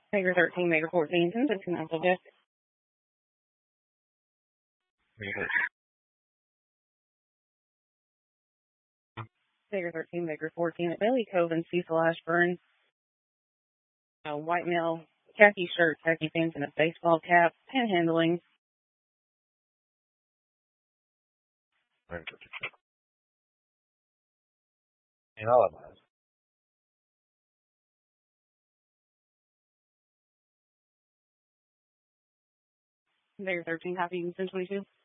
Figure 13, Maker 14, 10, 15, subject. Figure 13, Maker 14, at Bailey Cove and Cecil Ashburn. White male, khaki shirt, khaki pants, and a baseball cap, panhandling. Figure 13, copy 1022.